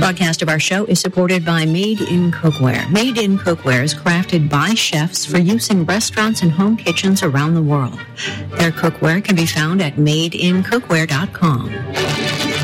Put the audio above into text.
Broadcast of our show is supported by Made in Cookware. Made in Cookware is crafted by chefs for use in restaurants and home kitchens around the world. Their cookware can be found at madeincookware.com.